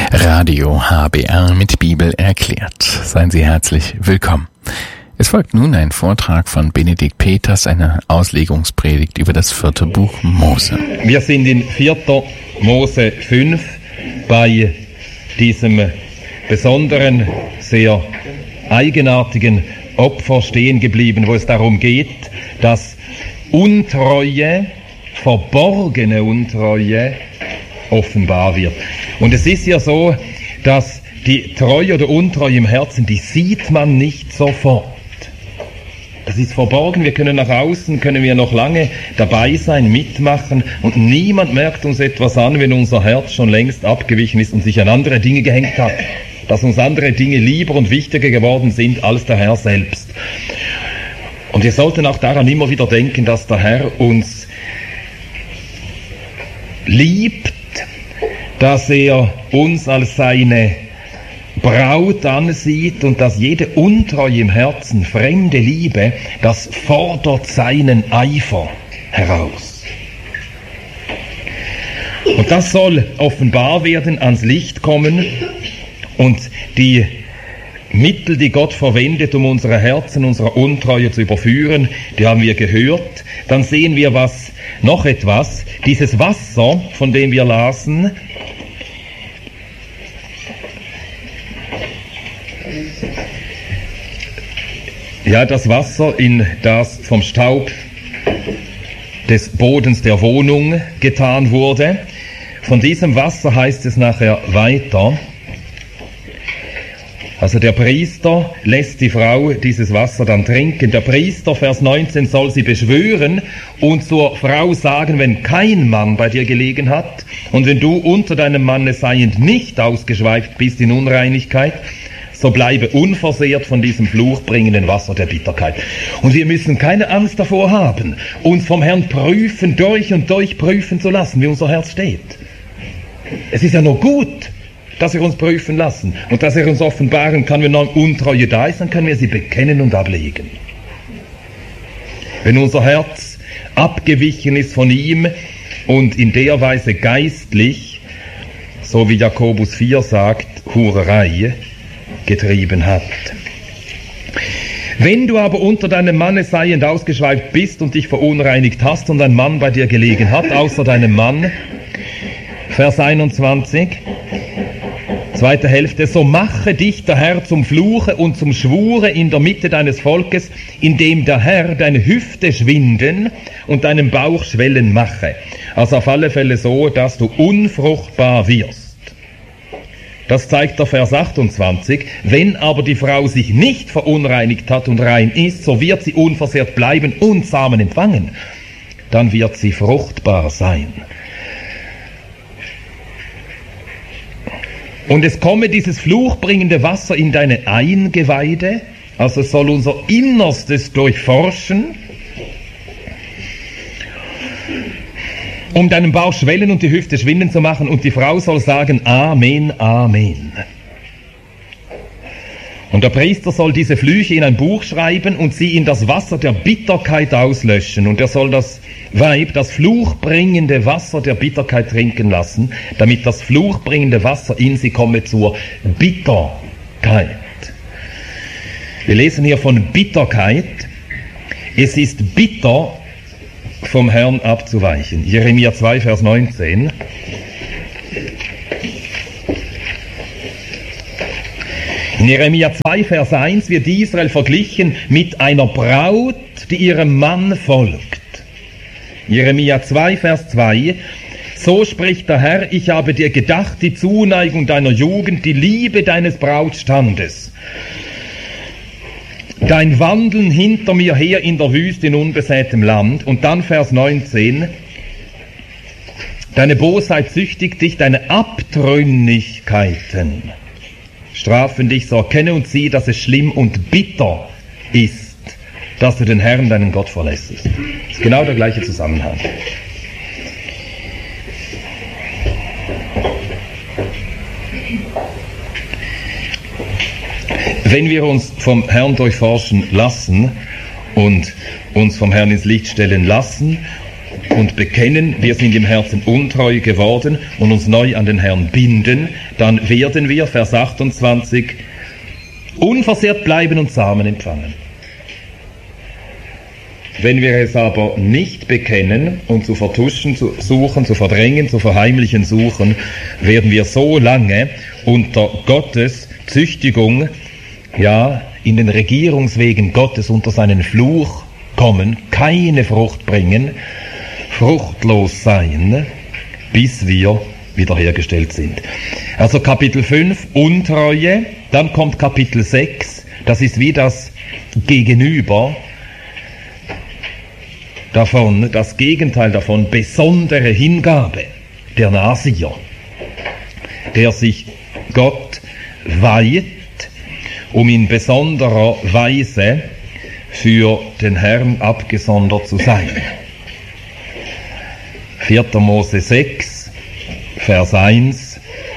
Radio HBR mit Bibel erklärt. Seien Sie herzlich willkommen. Es folgt nun ein Vortrag von Benedikt Peters, eine Auslegungspredigt über das 4. Buch Mose. Wir sind in 4. Mose 5 bei diesem besonderen, sehr eigenartigen Opfer stehen geblieben, wo es darum geht, dass Untreue, verborgene Untreue, offenbar wird. Und es ist ja so, dass die Treue oder Untreue im Herzen, die sieht man nicht sofort. Das ist verborgen, wir können nach außen, können wir noch lange dabei sein, mitmachen und niemand merkt uns etwas an, wenn unser Herz schon längst abgewichen ist und sich an andere Dinge gehängt hat. Dass uns andere Dinge lieber und wichtiger geworden sind als der Herr selbst. Und wir sollten auch daran immer wieder denken, dass der Herr uns liebt, dass er uns als seine Braut ansieht und dass jede Untreue im Herzen, fremde Liebe, das fordert seinen Eifer heraus. Und das soll offenbar werden, ans Licht kommen und die Mittel, die Gott verwendet, um unsere Herzen, unsere Untreue zu überführen, die haben wir gehört. Dann sehen wir noch etwas, dieses Wasser, von dem wir lasen, ja, das Wasser, in das vom Staub des Bodens der Wohnung getan wurde. Von diesem Wasser heißt es nachher weiter, also der Priester lässt die Frau dieses Wasser dann trinken. Der Priester, Vers 19, soll sie beschwören und zur Frau sagen, wenn kein Mann bei dir gelegen hat und wenn du unter deinem Manne seiend nicht ausgeschweift bist in Unreinigkeit, so bleibe unversehrt von diesem fluchbringenden Wasser der Bitterkeit. Und wir müssen keine Angst davor haben, uns vom Herrn prüfen, durch und durch prüfen zu lassen, wie unser Herz steht. Es ist ja nur gut, dass wir uns prüfen lassen und dass er uns offenbaren kann, wenn noch Untreue da ist, dann können wir sie bekennen und ablegen. Wenn unser Herz abgewichen ist von ihm und in der Weise geistlich, so wie Jakobus 4 sagt, Hurerei getrieben hat. Wenn du aber unter deinem Manne seiend ausgeschweift bist und dich verunreinigt hast und ein Mann bei dir gelegen hat, außer deinem Mann, Vers 21, zweite Hälfte, so mache dich der Herr zum Fluche und zum Schwure in der Mitte deines Volkes, indem der Herr deine Hüfte schwinden und deinen Bauch schwellen mache. Also auf alle Fälle so, dass du unfruchtbar wirst. Das zeigt der Vers 28. Wenn aber die Frau sich nicht verunreinigt hat und rein ist, so wird sie unversehrt bleiben und Samen empfangen. Dann wird sie fruchtbar sein. Und es komme dieses fluchbringende Wasser in deine Eingeweide, also es soll unser Innerstes durchforschen, um deinen Bauch schwellen und die Hüfte schwinden zu machen, und die Frau soll sagen, Amen, Amen. Und der Priester soll diese Flüche in ein Buch schreiben und sie in das Wasser der Bitterkeit auslöschen. Und er soll das Weib das fluchbringende Wasser der Bitterkeit trinken lassen, damit das fluchbringende Wasser in sie komme zur Bitterkeit. Wir lesen hier von Bitterkeit. Es ist bitter, vom Herrn abzuweichen. Jeremia 2, Vers 19. In Jeremia 2, Vers 1 wird Israel verglichen mit einer Braut, die ihrem Mann folgt. Jeremia 2, Vers 2. So spricht der Herr, ich habe dir gedacht, die Zuneigung deiner Jugend, die Liebe deines Brautstandes. Dein Wandeln hinter mir her in der Wüste in unbesätem Land. Und dann Vers 19. Deine Bosheit züchtigt dich, deine Abtrünnigkeiten strafen dich, so erkenne und sieh, dass es schlimm und bitter ist, dass du den Herrn, deinen Gott, verlässest. Das ist genau der gleiche Zusammenhang. Wenn wir uns vom Herrn durchforschen lassen und uns vom Herrn ins Licht stellen lassen und bekennen, wir sind im Herzen untreu geworden und uns neu an den Herrn binden, dann werden wir, Vers 28, unversehrt bleiben und Samen empfangen. Wenn wir es aber nicht bekennen und zu vertuschen zu suchen, zu verdrängen, zu verheimlichen suchen, werden wir so lange unter Gottes Züchtigung, ja, in den Regierungswegen Gottes unter seinen Fluch kommen, keine Frucht bringen, fruchtlos sein, bis wir wiederhergestellt sind. Also Kapitel 5, Untreue, dann kommt Kapitel 6, das ist wie das Gegenüber davon, das Gegenteil davon, besondere Hingabe, der Nasier, der sich Gott weiht, um in besonderer Weise für den Herrn abgesondert zu sein. 4. Mose 6, Vers 1.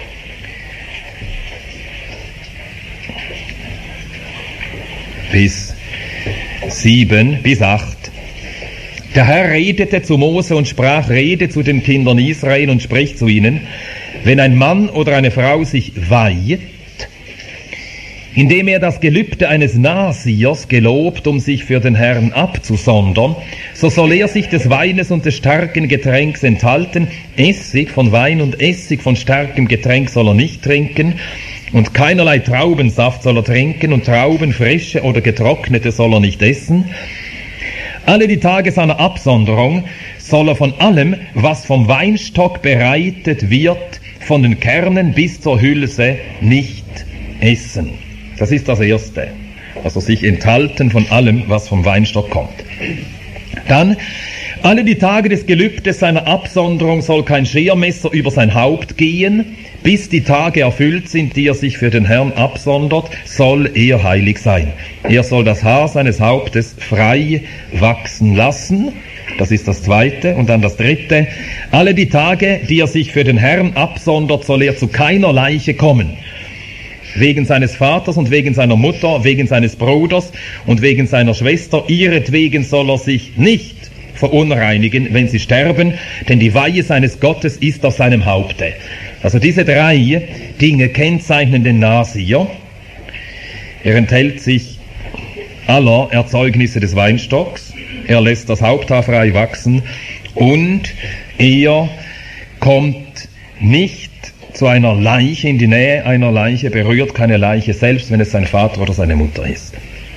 Bis 7, bis 8. Der Herr redete zu Mose und sprach, rede zu den Kindern Israel und sprich zu ihnen, wenn ein Mann oder eine Frau sich weiht, indem er das Gelübde eines Nasiers gelobt, um sich für den Herrn abzusondern, so soll er sich des Weines und des starken Getränks enthalten, Essig von Wein und Essig von starkem Getränk soll er nicht trinken, und keinerlei Traubensaft soll er trinken, und Trauben, frische oder getrocknete, soll er nicht essen. Alle die Tage seiner Absonderung soll er von allem, was vom Weinstock bereitet wird, von den Kernen bis zur Hülse, nicht essen. Das ist das Erste. Also sich enthalten von allem, was vom Weinstock kommt. Dann, alle die Tage des Gelübdes seiner Absonderung soll kein Schermesser über sein Haupt gehen, bis die Tage erfüllt sind, die er sich für den Herrn absondert, soll er heilig sein. Er soll das Haar seines Hauptes frei wachsen lassen. Das ist das Zweite. Und dann das Dritte. Alle die Tage, die er sich für den Herrn absondert, soll er zu keiner Leiche kommen. Wegen seines Vaters und wegen seiner Mutter, wegen seines Bruders und wegen seiner Schwester, ihretwegen soll er sich nicht verunreinigen, wenn sie sterben, denn die Weihe seines Gottes ist auf seinem Haupte. Also diese 3 Dinge kennzeichnen den Nasier. Er enthält sich aller Erzeugnisse des Weinstocks, er lässt das Haupthaar frei wachsen und er kommt nicht zu einer Leiche, in die Nähe einer Leiche, berührt keine Leiche, selbst wenn es sein Vater oder seine Mutter ist.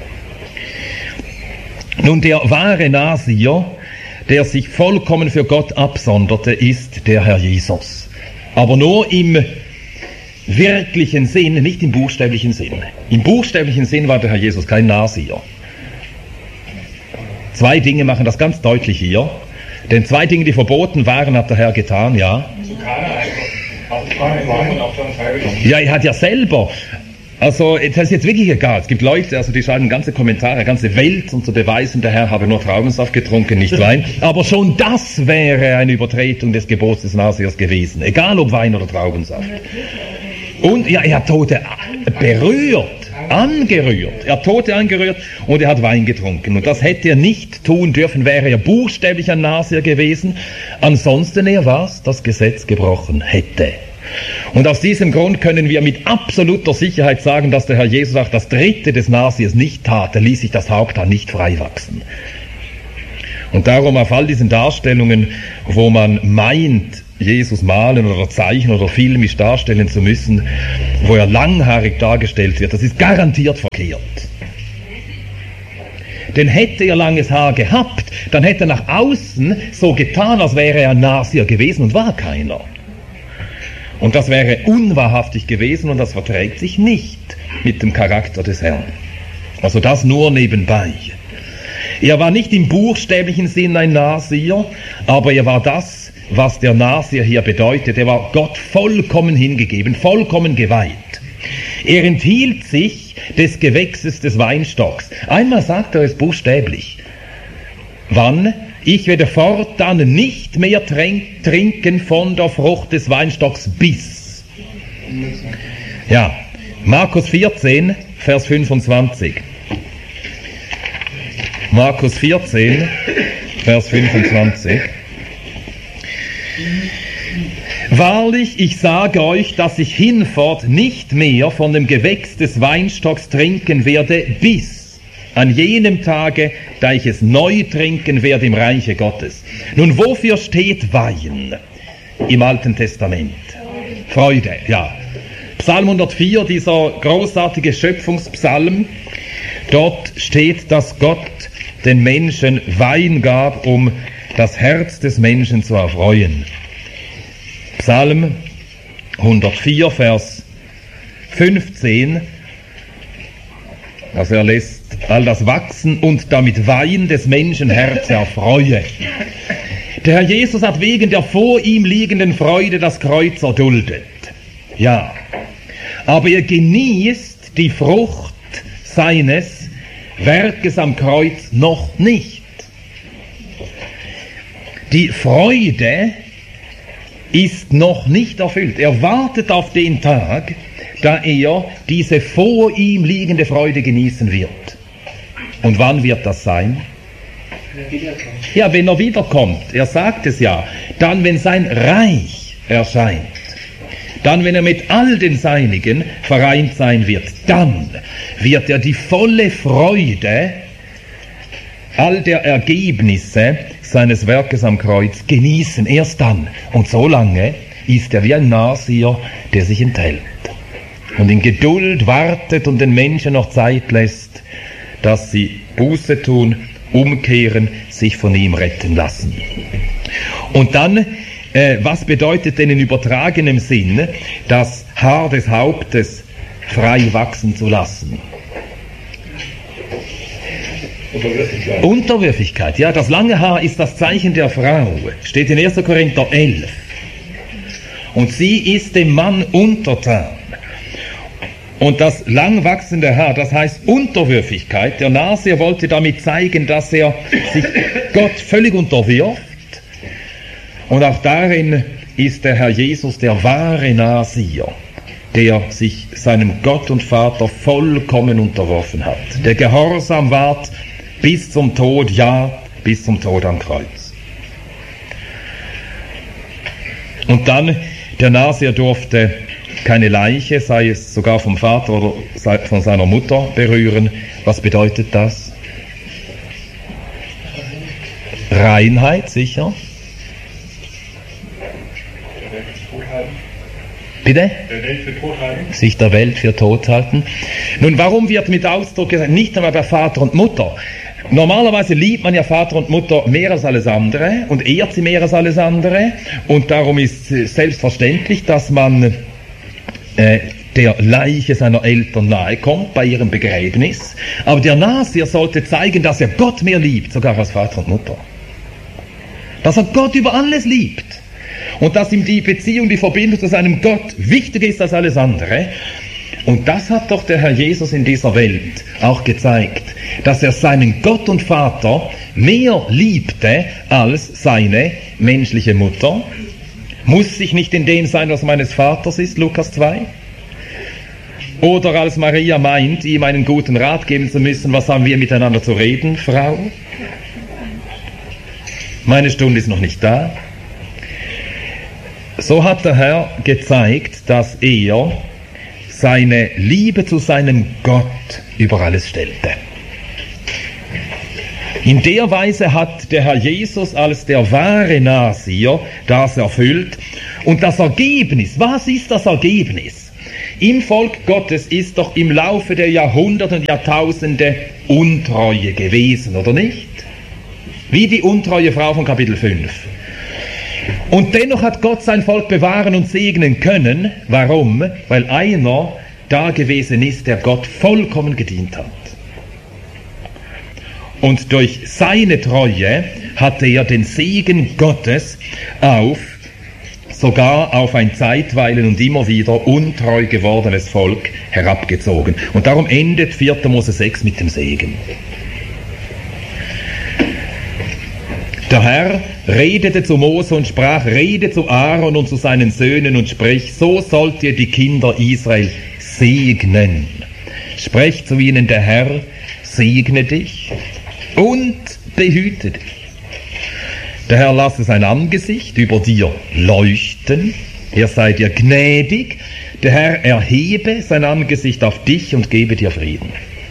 Nun, der wahre Nasier, der sich vollkommen für Gott absonderte, ist der Herr Jesus. Aber nur im wirklichen Sinn, nicht im buchstäblichen Sinn. Im buchstäblichen Sinn war der Herr Jesus kein Nasier. 2 Dinge machen das ganz deutlich hier. Denn 2 Dinge, die verboten waren, hat der Herr getan, ja. Ja, er hat ja selber, also das ist jetzt wirklich egal, es gibt Leute, also die schreiben ganze Kommentare, ganze Welt, um zu beweisen, der Herr habe nur Traubensaft getrunken, nicht Wein, aber schon das wäre eine Übertretung des Gebots des Nasiers gewesen, egal ob Wein oder Traubensaft. Und ja, er hat Tote berührt, angerührt, er hat Tote angerührt und er hat Wein getrunken. Und das hätte er nicht tun dürfen, wäre er buchstäblich ein Nasier gewesen, ansonsten er was das Gesetz gebrochen hätte. Und aus diesem Grund können wir mit absoluter Sicherheit sagen, dass der Herr Jesus auch das 3. des Nasiers nicht tat, er ließ sich das Haupthaar nicht frei wachsen. Und darum auf all diesen Darstellungen, wo man meint, Jesus malen oder zeichnen oder filmisch darstellen zu müssen, wo er langhaarig dargestellt wird, das ist garantiert verkehrt. Denn hätte er langes Haar gehabt, dann hätte er nach außen so getan, als wäre er ein Nasier gewesen und war keiner. Und das wäre unwahrhaftig gewesen und das verträgt sich nicht mit dem Charakter des Herrn. Also das nur nebenbei. Er war nicht im buchstäblichen Sinn ein Nasier, aber er war das, was der Nasier hier bedeutet. Er war Gott vollkommen hingegeben, vollkommen geweiht. Er enthielt sich des Gewächses des Weinstocks. Einmal sagt er es buchstäblich. Wann? Ich werde fortan nicht mehr trinken von der Frucht des Weinstocks bis. Ja, Markus 14, Vers 25. Markus 14, Vers 25. Wahrlich, ich sage euch, dass ich hinfort nicht mehr von dem Gewächs des Weinstocks trinken werde, bis an jenem Tage, da ich es neu trinken werde im Reiche Gottes. Nun, wofür steht Wein im Alten Testament? Freude, ja. Psalm 104, dieser großartige Schöpfungspsalm, dort steht, dass Gott den Menschen Wein gab, um das Herz des Menschen zu erfreuen. Psalm 104, Vers 15, also er lässt all das wachsen und damit Wein des Menschen Herz erfreue. Der Herr Jesus hat wegen der vor ihm liegenden Freude das Kreuz erduldet. Ja, aber er genießt die Frucht seines Werkes am Kreuz noch nicht. Die Freude ist noch nicht erfüllt. Er wartet auf den Tag, da er diese vor ihm liegende Freude genießen wird. Und wann wird das sein? Ja, wenn er wiederkommt. Er sagt es ja. Dann, wenn sein Reich erscheint. Dann, wenn er mit all den Seinigen vereint sein wird. Dann wird er die volle Freude all der Ergebnisse seines Werkes am Kreuz genießen. Erst dann. Und so lange ist er wie ein Nasier, der sich enthält. Und in Geduld wartet und den Menschen noch Zeit lässt, dass sie Buße tun, umkehren, sich von ihm retten lassen. Und dann, was bedeutet denn in übertragenem Sinn, das Haar des Hauptes frei wachsen zu lassen? Unterwürfigkeit, ja, das lange Haar ist das Zeichen der Frau, steht in 1. Korinther 11. Und sie ist dem Mann untertan. Und das lang wachsende Haar, das heißt Unterwürfigkeit. Der Nasier wollte damit zeigen, dass er sich Gott völlig unterwirft. Und auch darin ist der Herr Jesus der wahre Nasier, der sich seinem Gott und Vater vollkommen unterworfen hat, der gehorsam ward bis zum Tod, ja, bis zum Tod am Kreuz. Und dann, der Nasier durfte keine Leiche, sei es sogar vom Vater oder von seiner Mutter, berühren. Was bedeutet das? Reinheit, sicher. Bitte? Sich der Welt für tot halten. Nun, warum wird mit Ausdruck gesagt, nicht einmal bei Vater und Mutter? Normalerweise liebt man ja Vater und Mutter mehr als alles andere und ehrt sie mehr als alles andere. Und darum ist selbstverständlich, dass man der Leiche seiner Eltern nahe kommt bei ihrem Begräbnis. Aber der Nasier sollte zeigen, dass er Gott mehr liebt, sogar als Vater und Mutter. Dass er Gott über alles liebt. Und dass ihm die Beziehung, die Verbindung zu seinem Gott wichtiger ist als alles andere. Und das hat doch der Herr Jesus in dieser Welt auch gezeigt, dass er seinen Gott und Vater mehr liebte als seine menschliche Mutter. Muss ich nicht in dem sein, was meines Vaters ist, Lukas 2? Oder als Maria meint, ihm einen guten Rat geben zu müssen, was haben wir miteinander zu reden, Frau? Meine Stunde ist noch nicht da. So hat der Herr gezeigt, dass er seine Liebe zu seinem Gott über alles stellte. In der Weise hat der Herr Jesus als der wahre Nasier das erfüllt. Und das Ergebnis, was ist das Ergebnis? Im Volk Gottes ist doch im Laufe der Jahrhunderte und Jahrtausende Untreue gewesen, oder nicht? Wie die untreue Frau von Kapitel 5. Und dennoch hat Gott sein Volk bewahren und segnen können. Warum? Weil einer da gewesen ist, der Gott vollkommen gedient hat. Und durch seine Treue hatte er den Segen Gottes sogar auf ein zeitweilen und immer wieder untreu gewordenes Volk herabgezogen. Und darum endet 4. Mose 6 mit dem Segen. Der Herr redete zu Mose und sprach, rede zu Aaron und zu seinen Söhnen und sprich, so sollt ihr die Kinder Israel segnen. Sprecht zu ihnen, der Herr segne dich und behüte dich. Der Herr lasse sein Angesicht über dir leuchten, er sei dir gnädig, der Herr erhebe sein Angesicht auf dich und gebe dir Frieden.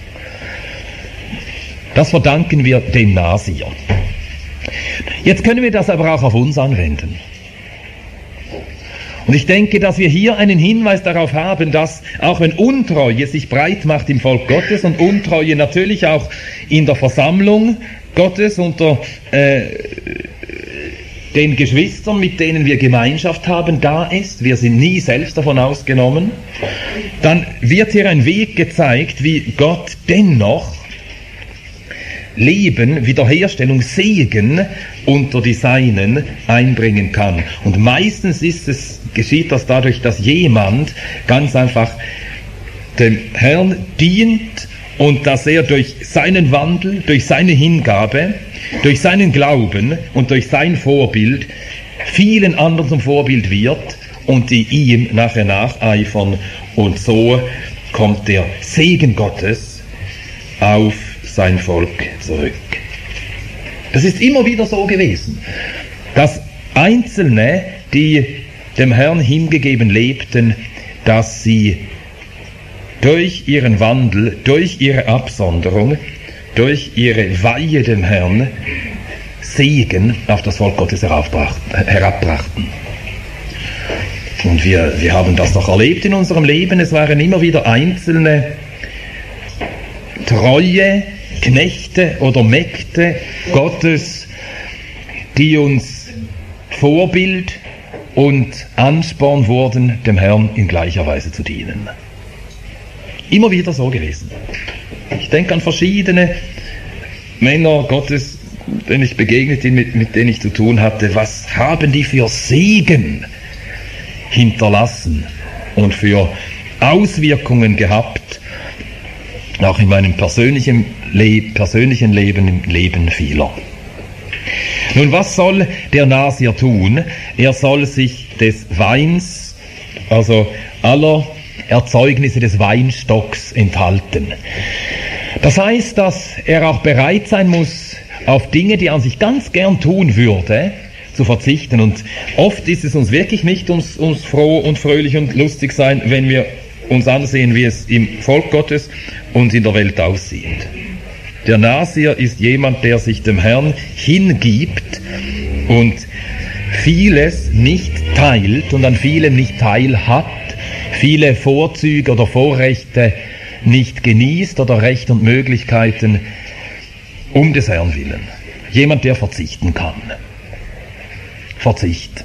Das verdanken wir dem Nasier. Jetzt können wir das aber auch auf uns anwenden. Und ich denke, dass wir hier einen Hinweis darauf haben, dass auch wenn Untreue sich breit macht im Volk Gottes und Untreue natürlich auch in der Versammlung Gottes unter den Geschwistern, mit denen wir Gemeinschaft haben, da ist, wir sind nie selbst davon ausgenommen, dann wird hier ein Weg gezeigt, wie Gott dennoch Leben, Wiederherstellung, Segen unter die Seinen einbringen kann. Und meistens geschieht das dadurch, dass jemand ganz einfach dem Herrn dient und dass er durch seinen Wandel, durch seine Hingabe, durch seinen Glauben und durch sein Vorbild vielen anderen zum Vorbild wird und die ihm nachher nacheifern. Und so kommt der Segen Gottes auf sein Volk zurück. Das ist immer wieder so gewesen, dass Einzelne, die dem Herrn hingegeben lebten, dass sie durch ihren Wandel, durch ihre Absonderung, durch ihre Weihe dem Herrn Segen auf das Volk Gottes herabbrachten. Und wir haben das doch erlebt in unserem Leben. Es waren immer wieder einzelne treue Knechte oder Mägde Gottes, die uns Vorbild und Ansporn wurden, dem Herrn in gleicher Weise zu dienen. Immer wieder so gewesen. Ich denke an verschiedene Männer Gottes, denen ich begegnet bin, mit denen ich zu tun hatte. Was haben die für Segen hinterlassen und für Auswirkungen gehabt, auch in meinem persönlichen Leben, im Leben vieler. Nun, was soll der Nasier tun? Er soll sich des Weins, also aller Erzeugnisse des Weinstocks enthalten. Das heißt, dass er auch bereit sein muss, auf Dinge, die er an sich ganz gern tun würde, zu verzichten. Und oft ist es uns wirklich nicht uns froh und fröhlich und lustig sein, wenn wir uns ansehen, wie es im Volk Gottes und in der Welt aussieht. Der Nasier ist jemand, der sich dem Herrn hingibt und vieles nicht teilt und an vielem nicht teil hat, viele Vorzüge oder Vorrechte nicht genießt oder Rechte und Möglichkeiten um des Herrn willen. Jemand, der verzichten kann. Verzicht.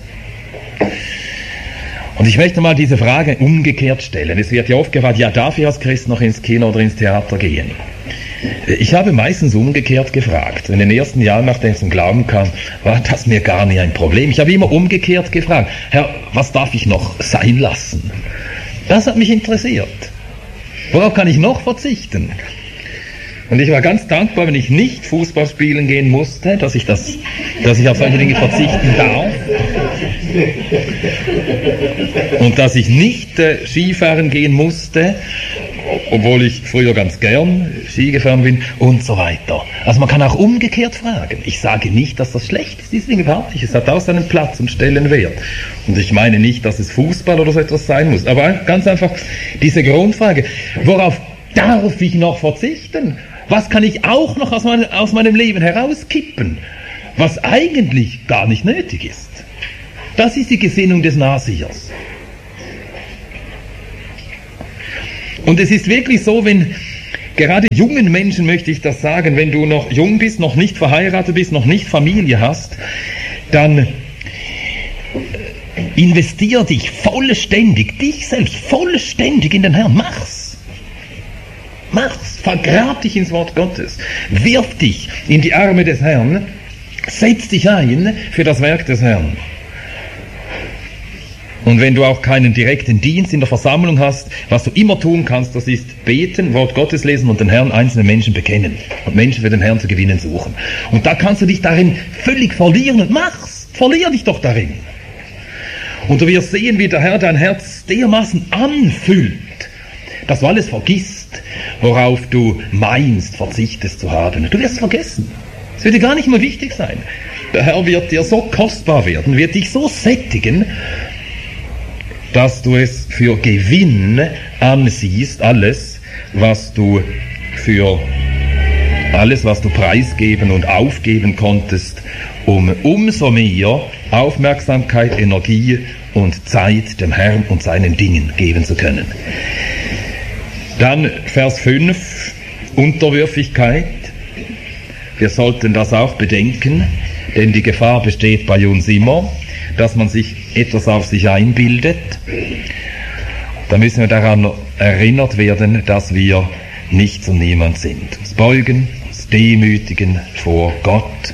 Und ich möchte mal diese Frage umgekehrt stellen. Es wird ja oft gefragt, ja, darf ich als Christ noch ins Kino oder ins Theater gehen? Ich habe meistens umgekehrt gefragt. In den ersten Jahren, nachdem ich zum Glauben kam, war das mir gar nicht ein Problem. Ich habe immer umgekehrt gefragt, Herr, was darf ich noch sein lassen? Das hat mich interessiert. Worauf kann ich noch verzichten? Und ich war ganz dankbar, wenn ich nicht Fußball spielen gehen musste, dass ich auf solche Dinge verzichten darf. Und dass ich nicht Skifahren gehen musste, obwohl ich früher ganz gern Ski gefahren bin und so weiter. Also man kann auch umgekehrt fragen. Ich sage nicht, dass das schlecht ist, diese Dinge überhaupt nicht. Es hat auch seinen Platz und Stellenwert. Und ich meine nicht, dass es Fußball oder so etwas sein muss. Aber ganz einfach diese Grundfrage, worauf darf ich noch verzichten? Was kann ich auch noch aus meinem Leben herauskippen, was eigentlich gar nicht nötig ist? Das ist die Gesinnung des Nasiers. Und es ist wirklich so, wenn gerade jungen Menschen, möchte ich das sagen, wenn du noch jung bist, noch nicht verheiratet bist, noch nicht Familie hast, dann investier dich vollständig, dich selbst vollständig in den Herrn. Mach's, vergrab dich ins Wort Gottes, wirf dich in die Arme des Herrn, setz dich ein für das Werk des Herrn. Und wenn du auch keinen direkten Dienst in der Versammlung hast, was du immer tun kannst, das ist beten, Wort Gottes lesen und den Herrn einzelne Menschen bekennen und Menschen für den Herrn zu gewinnen suchen. Und da kannst du dich darin völlig verlieren und verlier dich doch darin. Und du wirst sehen, wie der Herr dein Herz dermaßen anfüllt, dass du alles vergisst, worauf du meinst, verzichtest zu haben. Du wirst es vergessen. Es wird dir gar nicht mehr wichtig sein. Der Herr wird dir so kostbar werden, wird dich so sättigen, dass du es für Gewinn ansiehst, alles, was du preisgeben und aufgeben konntest, um umso mehr Aufmerksamkeit, Energie und Zeit dem Herrn und seinen Dingen geben zu können. Dann Vers 5, Unterwürfigkeit. Wir sollten das auch bedenken, denn die Gefahr besteht bei uns immer, dass man sich etwas auf sich einbildet. Da müssen wir daran erinnert werden, dass wir nichts und niemand sind. Uns beugen, uns demütigen vor Gott.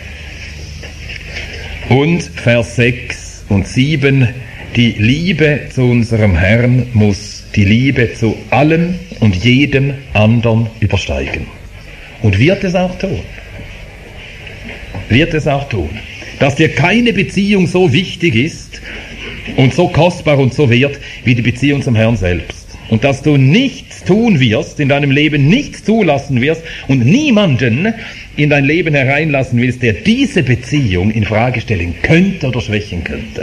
Und Vers 6 und 7, die Liebe zu unserem Herrn muss die Liebe zu allem und jedem anderen übersteigen. Und wird es auch tun. Wird es auch tun. Dass dir keine Beziehung so wichtig ist und so kostbar und so wert wie die Beziehung zum Herrn selbst. Und dass du nichts tun wirst, in deinem Leben nichts zulassen wirst und niemanden in dein Leben hereinlassen willst, der diese Beziehung in Frage stellen könnte oder schwächen könnte.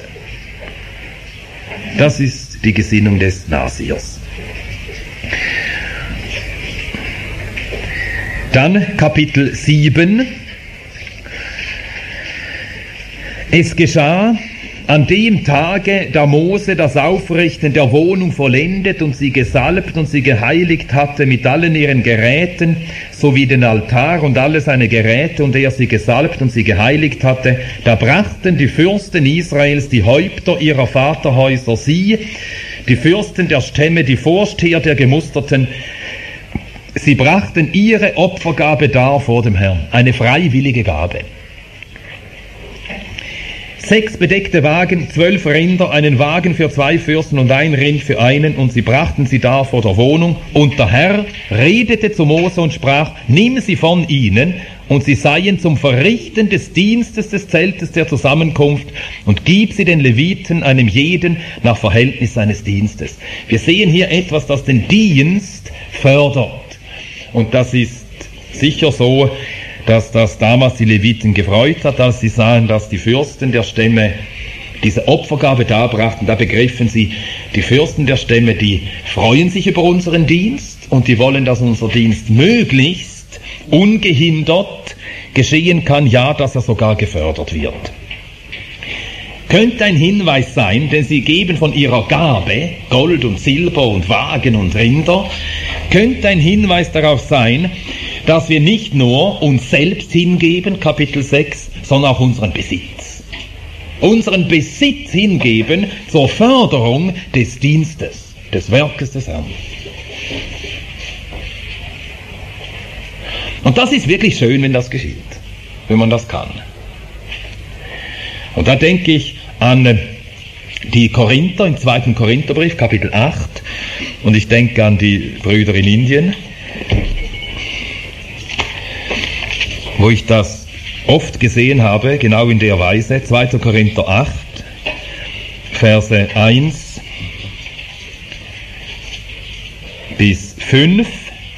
Das ist die Gesinnung des Nasiers. Dann Kapitel 7. Es geschah an dem Tage, da Mose das Aufrichten der Wohnung vollendet und sie gesalbt und sie geheiligt hatte mit allen ihren Geräten, sowie den Altar und alle seine Geräte, und er sie gesalbt und sie geheiligt hatte, da brachten die Fürsten Israels, die Häupter ihrer Vaterhäuser, sie, die Fürsten der Stämme, die Vorsteher der Gemusterten, sie brachten ihre Opfergabe dar vor dem Herrn, eine freiwillige Gabe. 6 bedeckte Wagen, 12 Rinder, einen Wagen für 2 Fürsten und ein Rind für einen, und sie brachten sie dar vor der Wohnung. Und der Herr redete zu Mose und sprach, nimm sie von ihnen, und sie seien zum Verrichten des Dienstes des Zeltes der Zusammenkunft, und gib sie den Leviten, einem jeden, nach Verhältnis seines Dienstes. Wir sehen hier etwas, das den Dienst fördert. Und das ist sicher so, dass das damals die Leviten gefreut hat, als sie sahen, dass die Fürsten der Stämme diese Opfergabe darbrachten. Da begriffen sie, die Fürsten der Stämme, die freuen sich über unseren Dienst und die wollen, dass unser Dienst möglichst ungehindert geschehen kann, ja, dass er sogar gefördert wird. Könnte ein Hinweis sein, denn sie geben von ihrer Gabe, Gold und Silber und Wagen und Rinder, könnte ein Hinweis darauf sein, dass wir nicht nur uns selbst hingeben, Kapitel 6, sondern auch unseren Besitz. Unseren Besitz hingeben zur Förderung des Dienstes, des Werkes des Herrn. Und das ist wirklich schön, wenn das geschieht, wenn man das kann. Und da denke ich an die Korinther im 2. Korintherbrief, Kapitel 8, und ich denke an die Brüder in Indien, wo ich das oft gesehen habe, genau in der Weise. 2. Korinther 8, Verse 1 bis 5.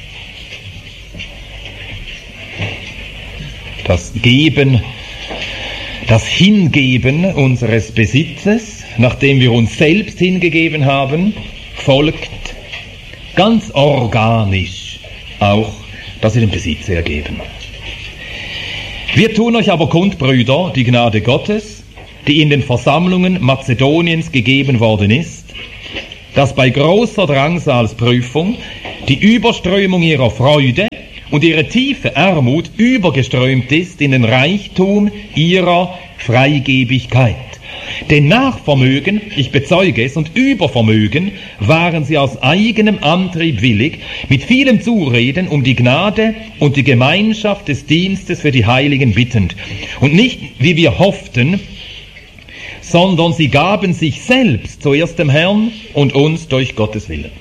Das Geben, das Hingeben unseres Besitzes, nachdem wir uns selbst hingegeben haben, folgt ganz organisch auch, dass wir den Besitz hergeben. Wir tun euch aber kund, Brüder, die Gnade Gottes, die in den Versammlungen Mazedoniens gegeben worden ist, dass bei großer Drangsalsprüfung die Überströmung ihrer Freude und ihre tiefe Armut übergeströmt ist in den Reichtum ihrer Freigebigkeit. Denn nach Vermögen, ich bezeuge es, und Übervermögen waren sie aus eigenem Antrieb willig, mit vielem Zureden um die Gnade und die Gemeinschaft des Dienstes für die Heiligen bittend. Und nicht, wie wir hofften, sondern sie gaben sich selbst zuerst dem Herrn und uns durch Gottes Willen.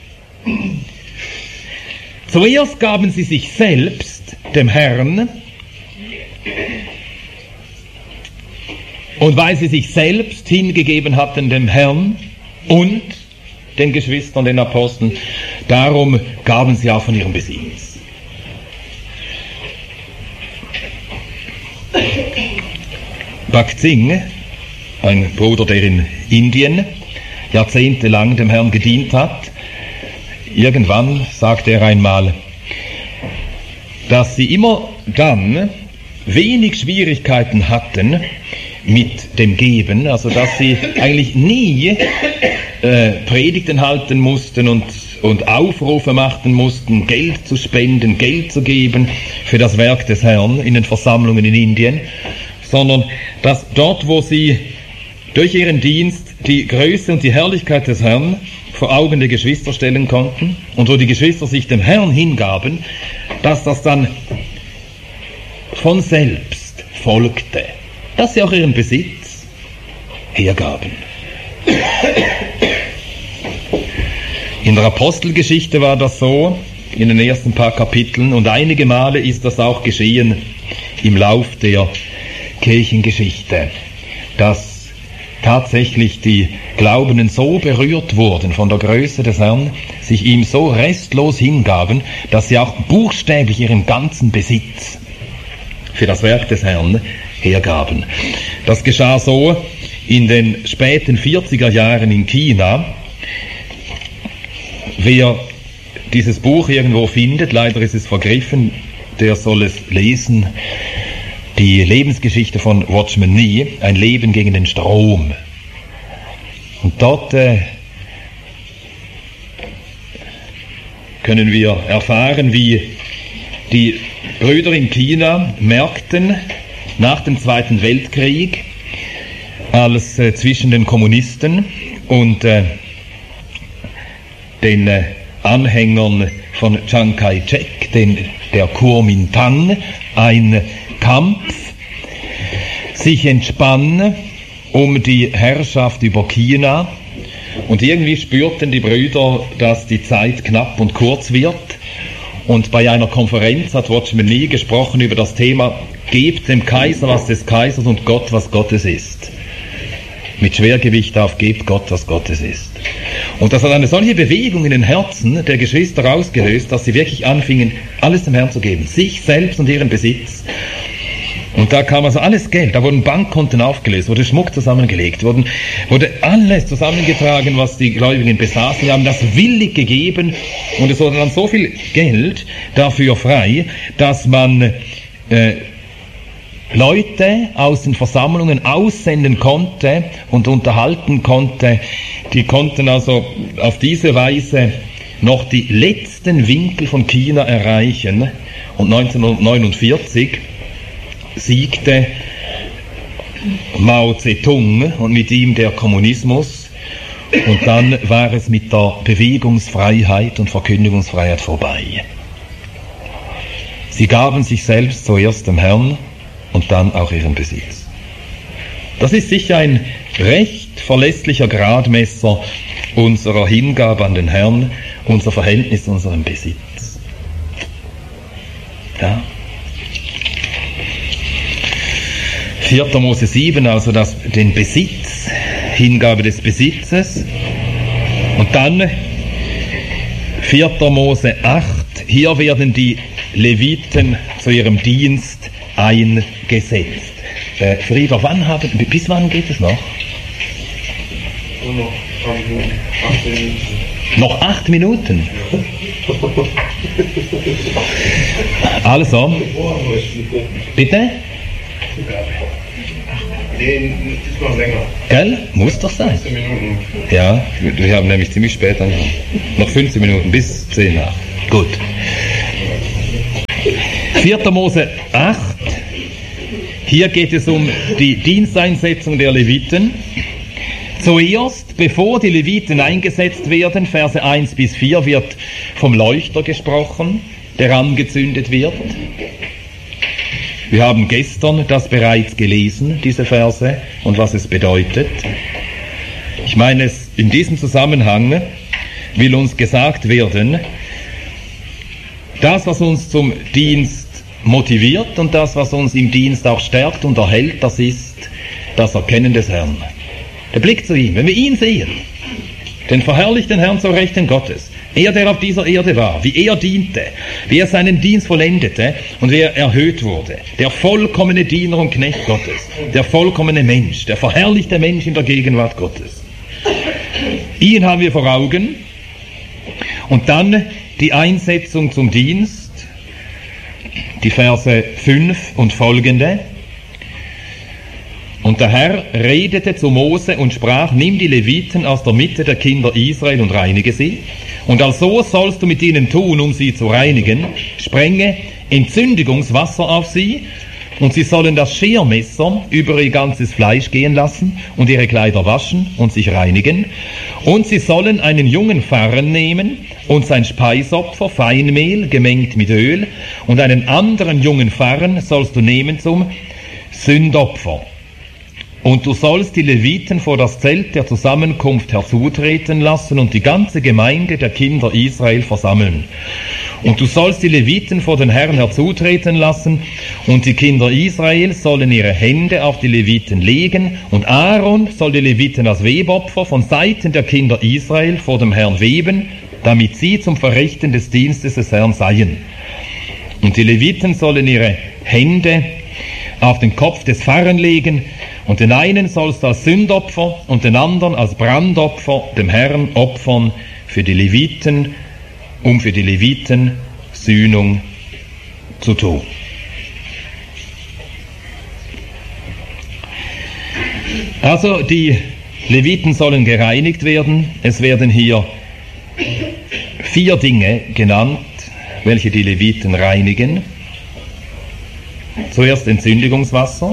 Zuerst gaben sie sich selbst dem Herrn, und weil sie sich selbst hingegeben hatten dem Herrn und den Geschwistern, den Aposteln, darum gaben sie auch von ihrem Bakzing, ein Bruder, der in Indien jahrzehntelang dem Herrn gedient hat, irgendwann sagte er einmal, dass sie immer dann wenig Schwierigkeiten hatten mit dem Geben, also dass sie eigentlich nie Predigten halten mussten und Aufrufe machen mussten, Geld zu spenden, Geld zu geben für das Werk des Herrn in den Versammlungen in Indien, sondern dass dort, wo sie durch ihren Dienst die Größe und die Herrlichkeit des Herrn vor Augen der Geschwister stellen konnten und wo die Geschwister sich dem Herrn hingaben, dass das dann von selbst folgte, dass sie auch ihren Besitz hergaben. In der Apostelgeschichte war das so, in den ersten paar Kapiteln, und einige Male ist das auch geschehen im Lauf der Kirchengeschichte, dass tatsächlich die Glaubenden so berührt wurden von der Größe des Herrn, sich ihm so restlos hingaben, dass sie auch buchstäblich ihren ganzen Besitz für das Werk des Herrn hergaben. Das geschah so in den späten 40er Jahren in China. Wer dieses Buch irgendwo findet, leider ist es vergriffen, der soll es lesen. Die Lebensgeschichte von Watchman Nee, ein Leben gegen den Strom. Und dort können wir erfahren, wie die Brüder in China merkten nach dem Zweiten Weltkrieg, als zwischen den Kommunisten und den Anhängern von Chiang Kai-shek, der Kuomintang, ein Kampf sich entspann um die Herrschaft über China, und irgendwie spürten die Brüder, dass die Zeit knapp und kurz wird, und bei einer Konferenz hat Watchman Nee gesprochen über das Thema: Gebt dem Kaiser, was des Kaisers, und Gott, was Gottes ist. Mit Schwergewicht auf: Gebt Gott, was Gottes ist. Und das hat eine solche Bewegung in den Herzen der Geschwister ausgelöst, dass sie wirklich anfingen, alles dem Herrn zu geben, sich selbst und ihren Besitz. Und da kam also alles Geld, da wurden Bankkonten aufgelöst, wurde Schmuck zusammengelegt, wurde alles zusammengetragen, was die Gläubigen besaßen. Sie haben das willig gegeben, und es wurde dann so viel Geld dafür frei, dass man Leute aus den Versammlungen aussenden konnte und unterhalten konnte. Die konnten also auf diese Weise noch die letzten Winkel von China erreichen. Und 1949 siegte Mao Zedong und mit ihm der Kommunismus. Und dann war es mit der Bewegungsfreiheit und Verkündigungsfreiheit vorbei. Sie gaben sich selbst zuerst dem Herrn und dann auch ihren Besitz. Das ist sicher ein recht verlässlicher Gradmesser unserer Hingabe an den Herrn, unser Verhältnis zu unserem Besitz. Ja. 4. Mose 7, also den Besitz, Hingabe des Besitzes. Und dann 4. Mose 8, hier werden die Leviten zu ihrem Dienst eingesetzt. Frieder, bis wann geht es noch? Noch 8 Minuten. Also, bitte? Nee, ist noch länger. Gell? Muss doch sein. 15 Minuten. Ja, wir haben nämlich ziemlich spät angefangen. Noch 15 Minuten, bis 10 nach. Gut. 4. Mose 8. Hier geht es um die Diensteinsetzung der Leviten. Zuerst, bevor die Leviten eingesetzt werden, Verse 1 bis 4, wird vom Leuchter gesprochen, der angezündet wird. Wir haben gestern das bereits gelesen, diese Verse, und was es bedeutet. Ich meine, in diesem Zusammenhang will uns gesagt werden, das, was uns zum Dienst motiviert und das, was uns im Dienst auch stärkt und erhält, das ist das Erkennen des Herrn. Der Blick zu ihm, wenn wir ihn sehen, den verherrlichten Herrn zur Rechten Gottes, Er, der auf dieser Erde war, wie er diente, wie er seinen Dienst vollendete und wie er erhöht wurde. Der vollkommene Diener und Knecht Gottes, der vollkommene Mensch, der verherrlichte Mensch in der Gegenwart Gottes. Ihn haben wir vor Augen. Und dann die Einsetzung zum Dienst, die Verse 5 und folgende. Und der Herr redete zu Mose und sprach, nimm die Leviten aus der Mitte der Kinder Israel und reinige sie. Und also sollst du mit ihnen tun, um sie zu reinigen. Sprenge Entzündigungswasser auf sie, und sie sollen das Schermesser über ihr ganzes Fleisch gehen lassen und ihre Kleider waschen und sich reinigen. Und sie sollen einen jungen Farren nehmen und sein Speisopfer, Feinmehl, gemengt mit Öl, und einen anderen jungen Farren sollst du nehmen zum Sündopfer. Und du sollst die Leviten vor das Zelt der Zusammenkunft herzutreten lassen und die ganze Gemeinde der Kinder Israel versammeln. Und du sollst die Leviten vor den Herrn herzutreten lassen, und die Kinder Israel sollen ihre Hände auf die Leviten legen, und Aaron soll die Leviten als Webopfer von Seiten der Kinder Israel vor dem Herrn weben, damit sie zum Verrichten des Dienstes des Herrn seien. Und die Leviten sollen ihre Hände auf den Kopf des Pfarrers legen, und den einen sollst du als Sündopfer und den anderen als Brandopfer dem Herrn opfern für die Leviten, um für die Leviten Sühnung zu tun. Also die Leviten sollen gereinigt werden. Es werden hier 4 Dinge genannt, welche die Leviten reinigen. Zuerst Entzündigungswasser,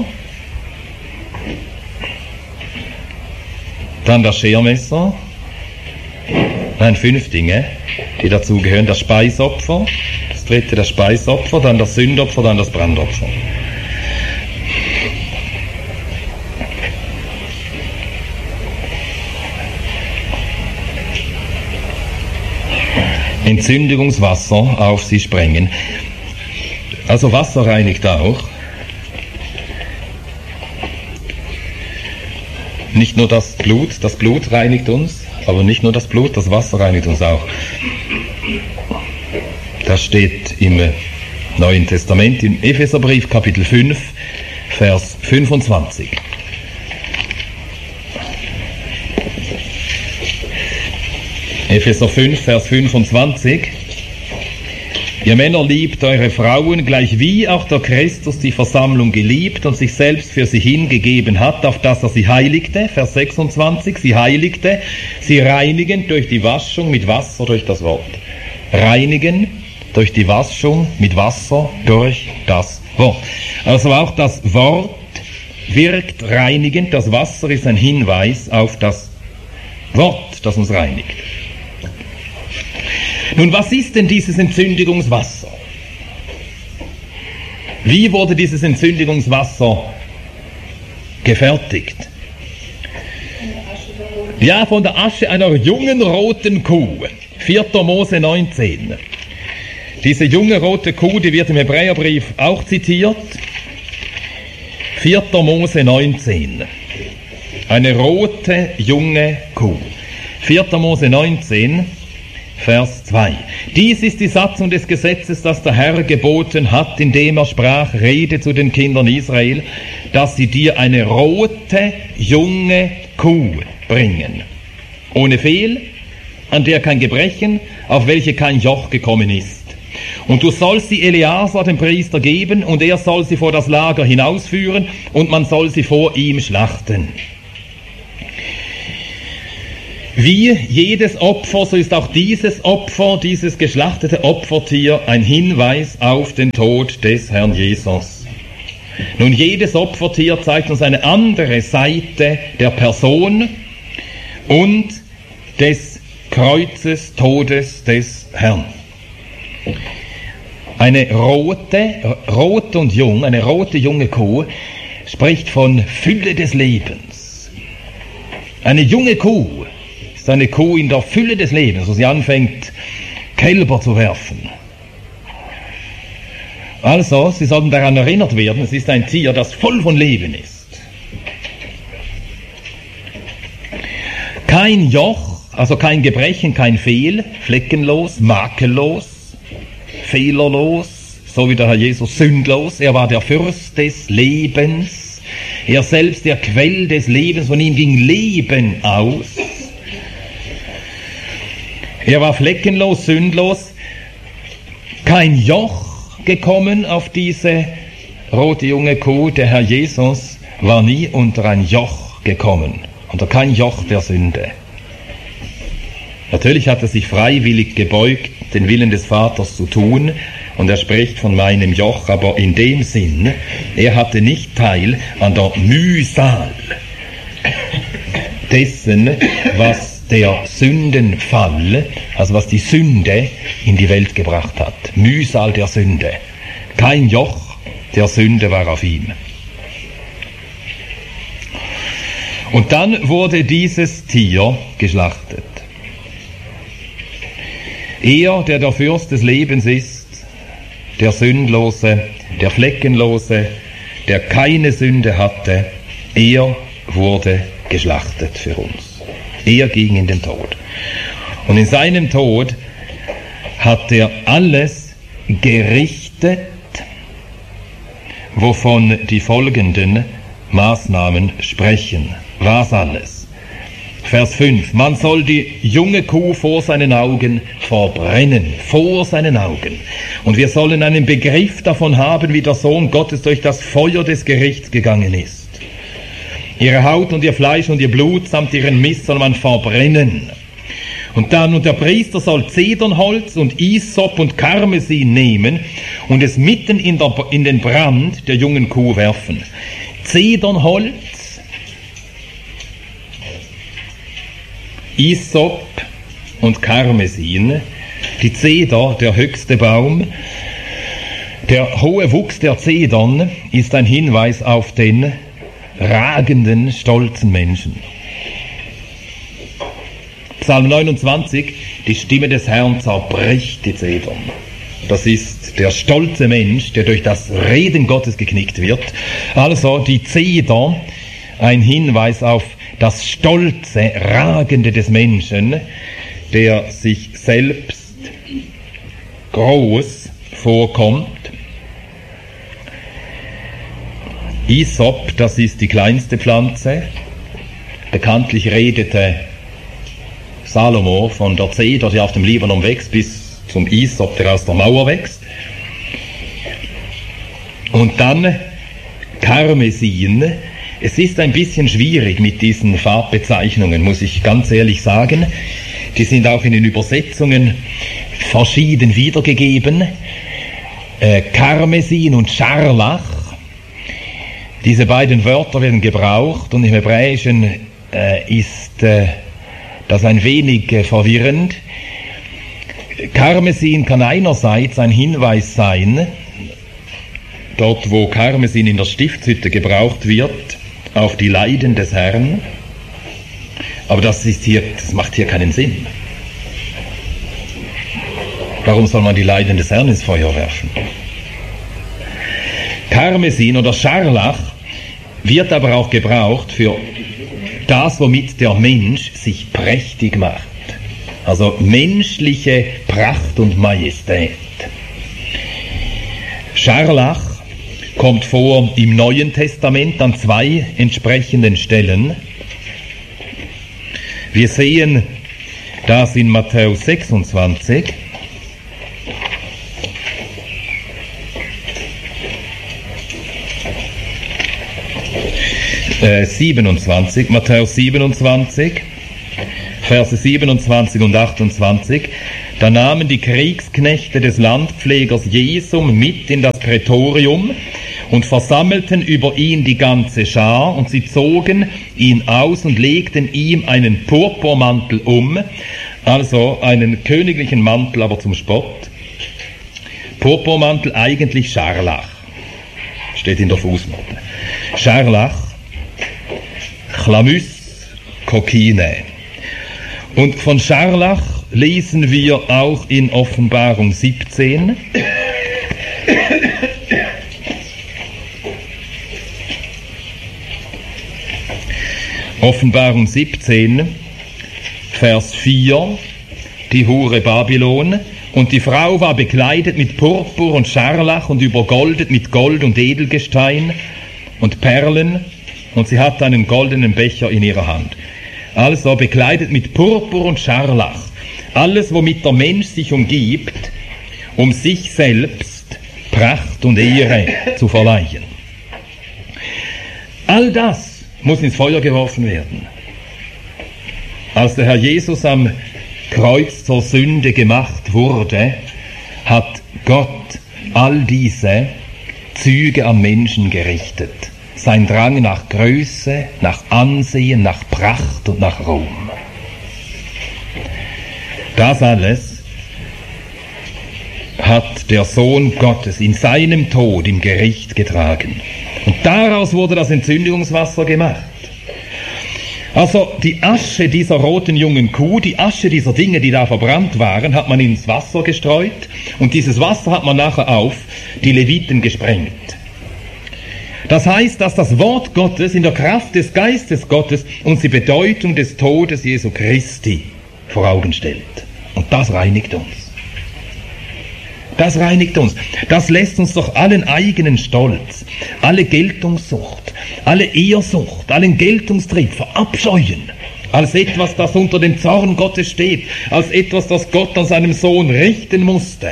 dann das Schermesser, nein, 5 Dinge, die dazugehören: das Speisopfer, das 3. das Speisopfer, dann das Sündopfer, dann das Brandopfer. Entzündigungswasser auf sie sprengen. Also Wasser reinigt auch. Nicht nur das Blut reinigt uns, aber nicht nur das Blut, das Wasser reinigt uns auch. Das steht im Neuen Testament, im Epheserbrief Kapitel 5, Vers 25. Epheser 5, Vers 25. Ihr Männer liebt eure Frauen, gleich wie auch der Christus die Versammlung geliebt und sich selbst für sie hingegeben hat, auf dass er sie heiligte. Vers 26, sie heiligte, sie reinigen durch die Waschung mit Wasser durch das Wort. Reinigen durch die Waschung mit Wasser durch das Wort. Also auch das Wort wirkt reinigend. Das Wasser ist ein Hinweis auf das Wort, das uns reinigt. Nun, was ist denn dieses Entzündigungswasser? Wie wurde dieses Entzündigungswasser gefertigt? Ja, von der Asche einer jungen roten Kuh. 4. Mose 19. Diese junge rote Kuh, die wird im Hebräerbrief auch zitiert. 4. Mose 19. Eine rote junge Kuh. 4. Mose 19. Vers 2. Dies ist die Satzung des Gesetzes, das der Herr geboten hat, indem er sprach, rede zu den Kindern Israel, dass sie dir eine rote, junge Kuh bringen. Ohne Fehl, an der kein Gebrechen, auf welche kein Joch gekommen ist. Und du sollst sie Eleazar, dem Priester, geben, und er soll sie vor das Lager hinausführen, und man soll sie vor ihm schlachten. Wie jedes Opfer, so ist auch dieses Opfer, dieses geschlachtete Opfertier, ein Hinweis auf den Tod des Herrn Jesus. Nun, jedes Opfertier zeigt uns eine andere Seite der Person und des Kreuzes, Todes des Herrn. Eine rot und jung, eine rote junge Kuh spricht von Fülle des Lebens. Eine junge Kuh ist eine Kuh in der Fülle des Lebens, wo sie anfängt, Kälber zu werfen. Also, Sie sollten daran erinnert werden, es ist ein Tier, das voll von Leben ist. Kein Joch Also kein Gebrechen, kein Fehl, fleckenlos, makellos, fehlerlos, so wie der Herr Jesus sündlos. Er war der Fürst des Lebens, er selbst der Quell des Lebens, von ihm ging Leben aus. Er war fleckenlos, sündlos, kein Joch gekommen auf diese rote junge Kuh. Der Herr Jesus war nie unter ein Joch gekommen, unter kein Joch der Sünde. Natürlich hat er sich freiwillig gebeugt, den Willen des Vaters zu tun, und er spricht von meinem Joch, aber in dem Sinn, er hatte nicht teil an der Mühsal dessen, was der Sündenfall, also was die Sünde in die Welt gebracht hat. Mühsal der Sünde. Kein Joch der Sünde war auf ihm. Und dann wurde dieses Tier geschlachtet. Er, der der Fürst des Lebens ist, der Sündlose, der Fleckenlose, der keine Sünde hatte, er wurde geschlachtet für uns. Er ging in den Tod. Und in seinem Tod hat er alles gerichtet, wovon die folgenden Maßnahmen sprechen. Was alles? Vers 5. Man soll die junge Kuh vor seinen Augen verbrennen. Vor seinen Augen. Und wir sollen einen Begriff davon haben, wie der Sohn Gottes durch das Feuer des Gerichts gegangen ist. Ihre Haut und ihr Fleisch und ihr Blut samt ihren Mist soll man verbrennen. Und der Priester soll Zedernholz und Isop und Karmesin nehmen und es mitten in den Brand der jungen Kuh werfen. Zedernholz, Isop und Karmesin, die Zeder, der höchste Baum. Der hohe Wuchs der Zedern ist ein Hinweis auf den ragenden, stolzen Menschen. Psalm 29, die Stimme des Herrn zerbricht die Zedern. Das ist der stolze Mensch, der durch das Reden Gottes geknickt wird. Also die Zeder, ein Hinweis auf das stolze, ragende des Menschen, der sich selbst groß vorkommt. Isop, das ist die kleinste Pflanze. Bekanntlich redete Salomo von der Zeder, die auf dem Libanon wächst, bis zum Isop, der aus der Mauer wächst. Und dann Karmesin. Es ist ein bisschen schwierig mit diesen Farbbezeichnungen, muss ich ganz ehrlich sagen. Die sind auch in den Übersetzungen verschieden wiedergegeben. Karmesin und Scharlach. Diese beiden Wörter werden gebraucht und im Hebräischen ist das ein wenig verwirrend. Karmesin kann einerseits ein Hinweis sein, dort wo Karmesin in der Stiftshütte gebraucht wird, auf die Leiden des Herrn, aber das macht hier keinen Sinn. Warum soll man die Leiden des Herrn ins Feuer werfen? Karmesin oder Scharlach wird aber auch gebraucht für das, womit der Mensch sich prächtig macht. Also menschliche Pracht und Majestät. Scharlach kommt vor im Neuen Testament an 2 entsprechenden Stellen. Wir sehen das in Matthäus 26. Matthäus 27, Verse 27 und 28. Da nahmen die Kriegsknechte des Landpflegers Jesum mit in das Prätorium und versammelten über ihn die ganze Schar, und sie zogen ihn aus und legten ihm einen Purpurmantel um, also einen königlichen Mantel, aber zum Spott. Purpurmantel, eigentlich Scharlach, steht in der Fußnote. Scharlach, Chlamys, Kokine. Und von Scharlach lesen wir auch in Offenbarung 17. Offenbarung 17, Vers 4, die Hure Babylon. Und die Frau war bekleidet mit Purpur und Scharlach und übergoldet mit Gold und Edelgestein und Perlen, und sie hatte einen goldenen Becher in ihrer Hand. Also bekleidet mit Purpur und Scharlach. Alles, womit der Mensch sich umgibt, um sich selbst Pracht und Ehre zu verleihen. All das muss ins Feuer geworfen werden. Als der Herr Jesus am Kreuz zur Sünde gemacht wurde, hat Gott all diese Züge am Menschen gerichtet. Sein Drang nach Größe, nach Ansehen, nach Pracht und nach Ruhm. Das alles hat der Sohn Gottes in seinem Tod im Gericht getragen. Und daraus wurde das Entzündungswasser gemacht. Also die Asche dieser roten jungen Kuh, die Asche dieser Dinge, die da verbrannt waren, hat man ins Wasser gestreut, und dieses Wasser hat man nachher auf die Leviten gesprengt. Das heißt, dass das Wort Gottes in der Kraft des Geistes Gottes uns die Bedeutung des Todes Jesu Christi vor Augen stellt. Und das reinigt uns. Das reinigt uns. Das lässt uns doch allen eigenen Stolz, alle Geltungssucht, alle Ehrsucht, allen Geltungstrieb verabscheuen, als etwas, das unter dem Zorn Gottes steht, als etwas, das Gott an seinem Sohn richten musste.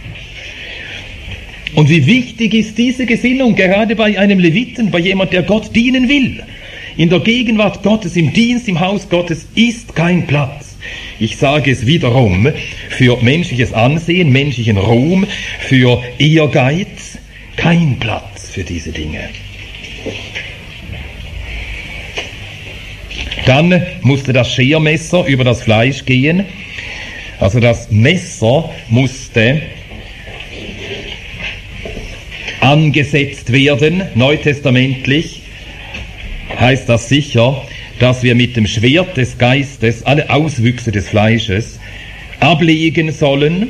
Und wie wichtig ist diese Gesinnung gerade bei einem Leviten, bei jemand, der Gott dienen will. In der Gegenwart Gottes, im Dienst, im Haus Gottes ist kein Platz. Ich sage es wiederum, für menschliches Ansehen, menschlichen Ruhm, für Ehrgeiz, kein Platz für diese Dinge. Dann musste das Schermesser über das Fleisch gehen. Also das Messer musste angesetzt werden, neutestamentlich heißt das sicher, dass wir mit dem Schwert des Geistes alle Auswüchse des Fleisches ablegen sollen.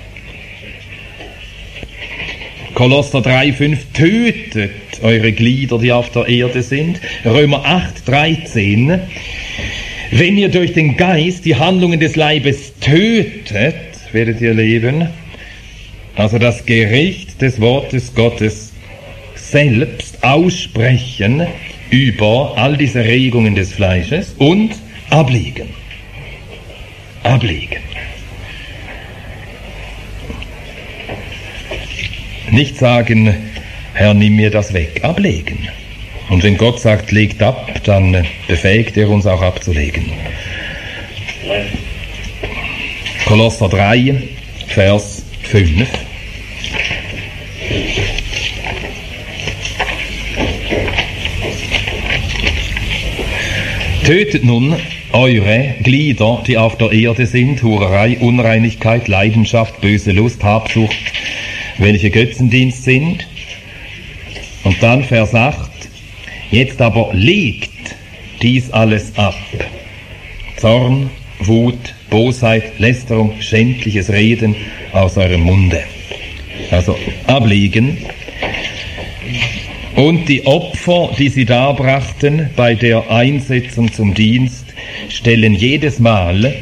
Kolosser 3,5, tötet eure Glieder, die auf der Erde sind. Römer 8,13, wenn ihr durch den Geist die Handlungen des Leibes tötet, werdet ihr leben. Also das Gericht des Wortes Gottes selbst aussprechen über all diese Regungen des Fleisches und ablegen. Ablegen. Nicht sagen, Herr, nimm mir das weg. Ablegen. Und wenn Gott sagt, legt ab, dann befähigt er uns auch abzulegen. Kolosser 3, Vers 5. Tötet nun eure Glieder, die auf der Erde sind, Hurerei, Unreinigkeit, Leidenschaft, böse Lust, Habsucht, welche Götzendienst sind. Und dann Vers 8, jetzt aber legt dies alles ab. Zorn, Wut, Bosheit, Lästerung, schändliches Reden aus eurem Munde. Also ablegen. Und die Opfer, die sie darbrachten bei der Einsetzung zum Dienst, stellen jedes Mal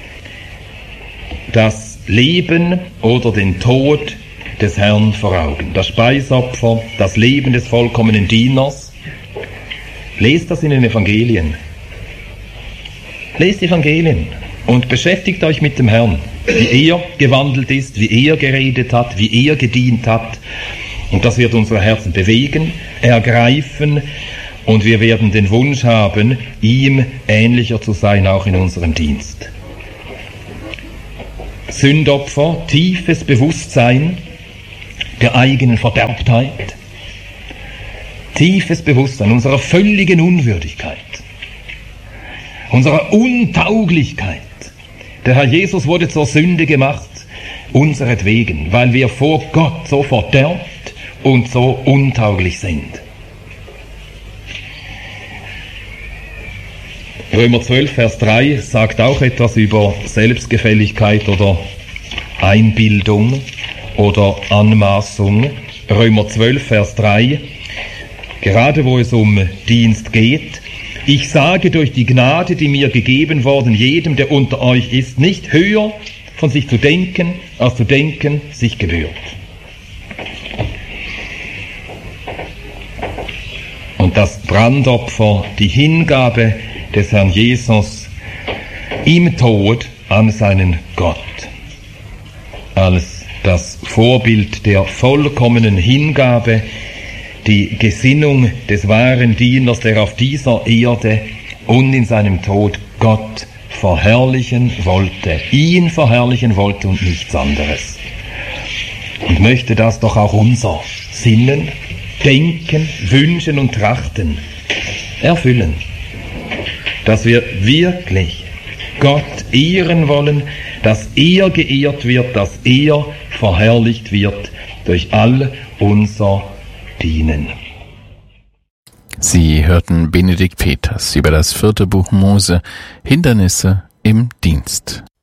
das Leben oder den Tod des Herrn vor Augen. Das Speisopfer, das Leben des vollkommenen Dieners. Lest das in den Evangelien. Lest die Evangelien und beschäftigt euch mit dem Herrn, wie er gewandelt ist, wie er geredet hat, wie er gedient hat. Und das wird unsere Herzen bewegen, ergreifen, und wir werden den Wunsch haben, ihm ähnlicher zu sein, auch in unserem Dienst. Sündopfer, tiefes Bewusstsein der eigenen Verderbtheit, tiefes Bewusstsein unserer völligen Unwürdigkeit, unserer Untauglichkeit. Der Herr Jesus wurde zur Sünde gemacht, unseretwegen, weil wir vor Gott so verderbt und so untauglich sind. Römer 12, Vers 3 sagt auch etwas über Selbstgefälligkeit oder Einbildung oder Anmaßung. Römer 12, Vers 3, gerade wo es um Dienst geht, Ich sage durch die Gnade, die mir gegeben worden, jedem, der unter euch ist, nicht höher von sich zu denken, als zu denken sich gebührt. Und das Brandopfer, die Hingabe des Herrn Jesus im Tod an seinen Gott, als das Vorbild der vollkommenen Hingabe, die Gesinnung des wahren Dieners, der auf dieser Erde und in seinem Tod Gott verherrlichen wollte, ihn verherrlichen wollte und nichts anderes. Und möchte das doch auch unser Sinnen, Denken, Wünschen und Trachten erfüllen, dass wir wirklich Gott ehren wollen, dass er geehrt wird, dass er verherrlicht wird durch all unser Dienen. Sie hörten Benedikt Peters über das 4. Buch Mose, Hindernisse im Dienst.